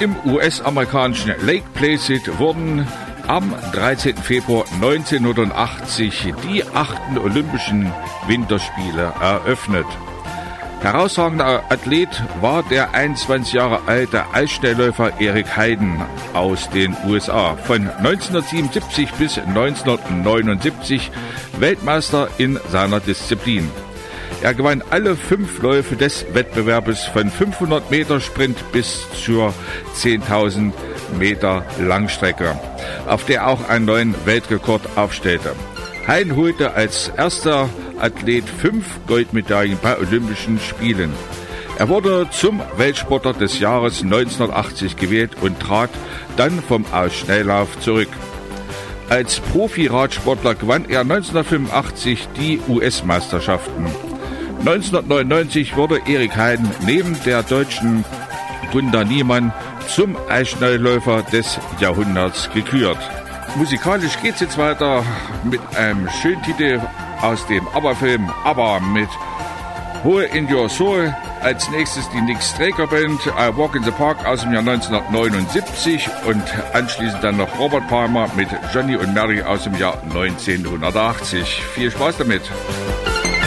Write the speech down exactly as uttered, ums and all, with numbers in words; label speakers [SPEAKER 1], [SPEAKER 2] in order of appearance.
[SPEAKER 1] Im U S-amerikanischen Lake Placid wurden am dreizehnten Februar neunzehnhundertachtzig die achten Olympischen Winterspiele eröffnet. Herausragender Athlet war der einundzwanzig Jahre alte Eisschnellläufer Erik Heiden aus den U S A. Von neunzehnhundertsiebenundsiebzig bis neunzehnhundertneunundsiebzig Weltmeister in seiner Disziplin. Er gewann alle fünf Läufe des Wettbewerbes von fünfhundert Meter Sprint bis zur zehntausend Meter Langstrecke, auf der er auch einen neuen Weltrekord aufstellte. Heiden holte als erster Athlet fünf Goldmedaillen bei Olympischen Spielen. Er wurde zum Weltsportler des Jahres neunzehnhundertachtzig gewählt und trat dann vom Eisschnelllauf zurück. Als Profi-Radsportler gewann er neunzehnhundertfünfundachtzig die U S-Meisterschaften. neunzehnhundertneunundneunzig wurde Erik Heiden neben der deutschen Gunda Niemann zum Eisschnellläufer des Jahrhunderts gekürt. Musikalisch geht's jetzt weiter mit einem schönen Titel aus dem ABBA-Film ABBA mit Hole in Your Soul. Als nächstes die Nick Straker Band I Walk in the Park aus dem Jahr neunzehnhundertneunundsiebzig und anschließend dann noch Robert Palmer mit Johnny und Mary aus dem Jahr neunzehnhundertachtzig. Viel Spaß damit!